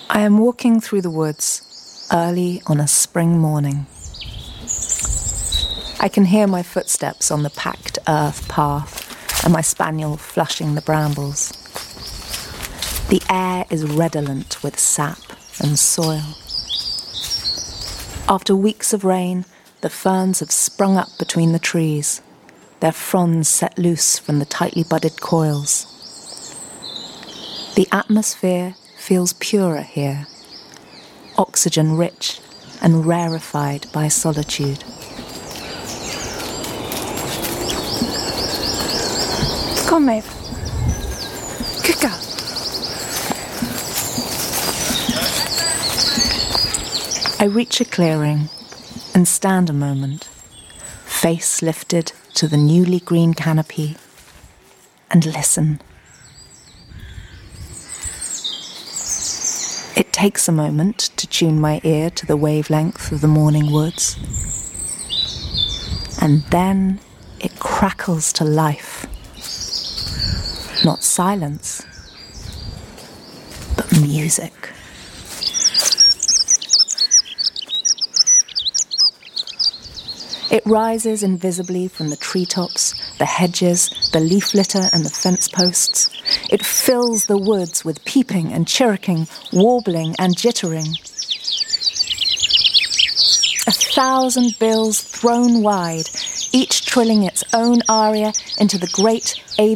I am walking through the woods early on a spring morning. I can hear my footsteps on the packed earth path and my spaniel flushing the brambles. The air is redolent with sap and soil. After weeks of rain, the ferns have sprung up between the trees, their fronds set loose from the tightly budded coils. The atmosphere feels purer here, oxygen-rich and rarefied by solitude. Kom, Maeve. Kika. I reach a clearing and stand a moment, face lifted to the newly green canopy, and listen. It takes a moment to tune my ear to the wavelength of the morning woods. And then it crackles to life. Not silence, but music. It rises invisibly from the treetops, the hedges, the leaf litter and the fence posts. It fills the woods with peeping and chirricking, warbling and jittering. 1,000 bills thrown wide, each trilling its own aria into the great